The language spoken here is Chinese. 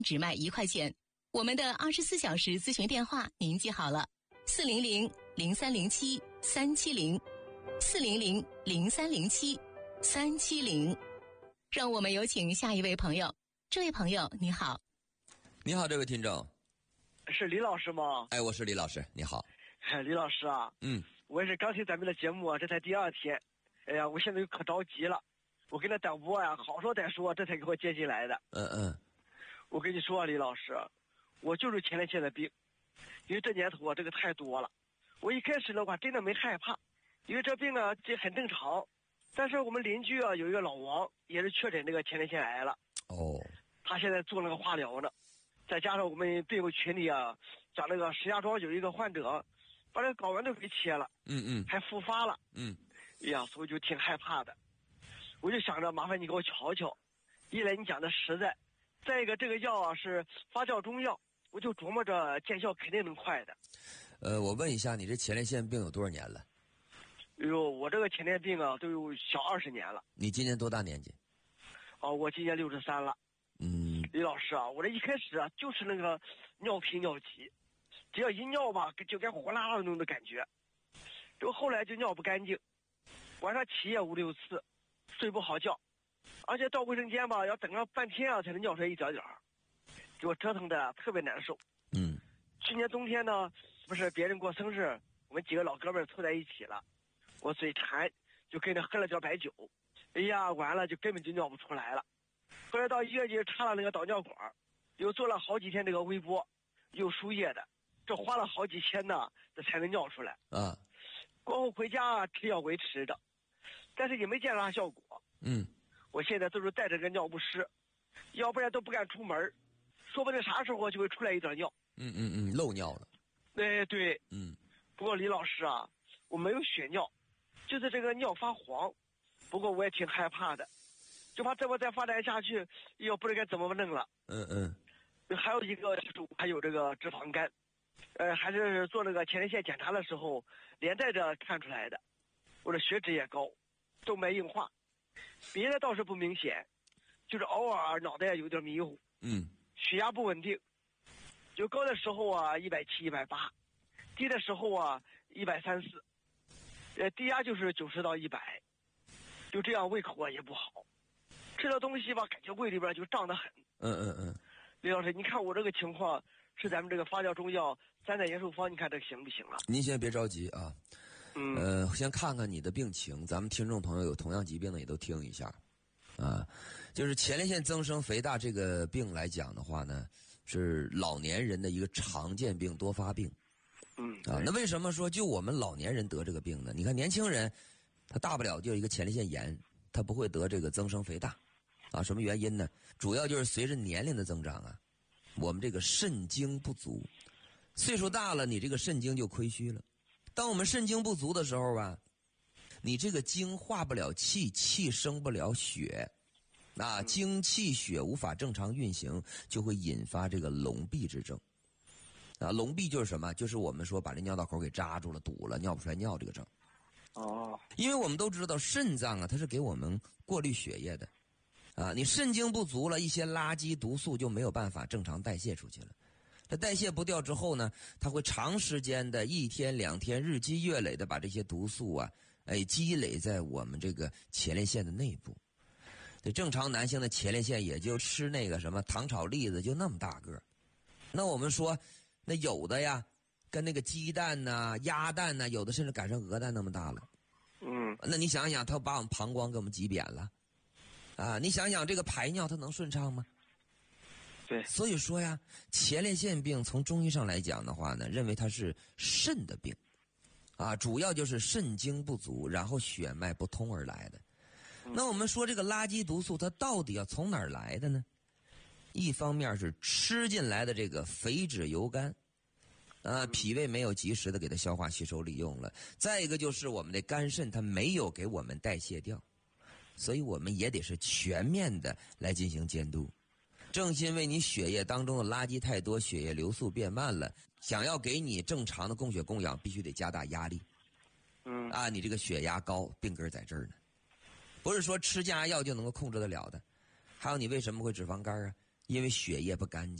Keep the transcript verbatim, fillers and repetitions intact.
只卖一块钱。我们的二十四小时咨询电话您记好了：四零零零三零七三七零，四零零零三零七三七零。让我们有请下一位朋友。这位朋友你好。 你好，这位听众。 是李老师吗？ 哎，我是李老师，你好。 李老师啊， 嗯， 我也是刚听咱们的节目啊，这才第二天。哎呀，我现在又可着急了，我跟他导播呀、啊，好说歹说，这才给我接进来的。 嗯嗯。 我跟你说啊，李老师，我就是前列腺的病，因为这年头啊，这个太多了。我一开始的话真的没害怕，因为这病啊这很正常。但是我们邻居啊有一个老王也是确诊这个前列腺癌了。 哦。 他现在做那个化疗呢，再加上我们病友群里啊，讲那个石家庄有一个患者，把这个睾丸都给切了， 嗯嗯， 还复发了， 嗯， 哎呀，所以就挺害怕的。我就想着麻烦你给我瞧瞧，一来你讲的实在，再一个这个药啊是发酵中药，我就琢磨着见效肯定能快的。 呃，我问一下，你这前列腺病有多少年了？ 哎呦，我这个前列腺病啊都有小二十年了。 你今年多大年纪？ 哦，我今年六十三了。 嗯， 李老师啊，我这一开始啊就是那个尿频尿急，只要一尿吧就该呼啦啦的那种的感觉，就后来就尿不干净，晚上起夜五六次，睡不好觉，而且到卫生间吧要等上半天啊才能尿出来一点点，给我折腾的特别难受。 嗯， 去年冬天呢，不是别人过生日，我们几个老哥们凑在一起了，我嘴馋就跟着喝了点白酒，哎呀完了就根本就尿不出来了。后来到医院就插了那个导尿管，又做了好几天这个微波，又输液的，这花了好几千呢，这才能尿出来。 啊， 过后回家吃药维持着，但是也没见啥效果。 嗯， 我现在都是带着个尿不湿，要不然都不敢出门，说不定啥时候就会出来一点尿。 嗯嗯嗯，漏尿了。 对对， 嗯。 不过李老师啊，我没有血尿，就是这个尿发黄，不过我也挺害怕的。就怕这么再发展下去，又不知该怎么弄了。 嗯嗯。 还有一个就是还有这个脂肪肝，呃，还是做那个前列腺检查的时候连带着看出来的。我的血脂也高，动脉硬化，别的倒是不明显，就是偶尔脑袋有点迷糊。 嗯。 血压不稳定，就高的时候啊一百七、一百八，低的时候啊一百三四，呃，低压就是九十到一百，就这样胃口啊也不好。吃的东西吧，感觉胃里边就胀得很。 嗯嗯嗯， 李老师，你看我这个情况，吃咱们这个发酵中药三代延寿方，你看这个行不行了？ 您先别着急啊， 嗯， 呃，先看看你的病情，咱们听众朋友有同样疾病的也都听一下，啊，就是前列腺增生肥大这个病来讲的话呢，是老年人的一个常见病多发病。 嗯， 啊，那为什么说就我们老年人得这个病呢？你看年轻人，他大不了就一个前列腺炎，他不会得这个增生肥大。啊，什么原因呢？主要就是随着年龄的增长啊，我们这个肾精不足，岁数大了，你这个肾精就亏虚了。当我们肾精不足的时候吧，你这个精化不了气，气生不了血，啊，精气血无法正常运行，就会引发这个笼闭之症。啊，笼闭就是什么？就是我们说把这尿道口给扎住了、堵了，尿不出来尿这个症。 哦， 因为我们都知道肾脏啊，它是给我们过滤血液的。啊，你肾精不足了，一些垃圾毒素就没有办法正常代谢出去了。它代谢不掉之后呢，它会长时间的一天两天日积月累的把这些毒素啊，哎积累在我们这个前列腺的内部。对，正常男性的前列腺也就吃那个什么糖炒栗子就那么大个。那我们说，那有的呀，跟那个鸡蛋呐、鸭蛋呐，有的甚至赶上鹅蛋那么大了。 嗯， 那你想想，它把我们膀胱给我们挤扁了。啊，你想想这个排尿它能顺畅吗？ 对， 所以说呀，前列腺病从中医上来讲的话呢，认为它是肾的病，啊，主要就是肾精不足，然后血脉不通而来的。嗯、那我们说这个垃圾毒素它到底要从哪儿来的呢？一方面是吃进来的这个肥脂油干，啊，脾胃没有及时的给它消化吸收利用了；再一个就是我们的肝肾它没有给我们代谢掉。所以我们也得是全面的来进行监督。正因为你血液当中的垃圾太多，血液流速变慢了，想要给你正常的供血供氧，必须得加大压力。 嗯， 啊，你这个血压高，病根在这儿呢，不是说吃降压药就能够控制得了的。还有你为什么会脂肪肝啊？ 因为血液不干净。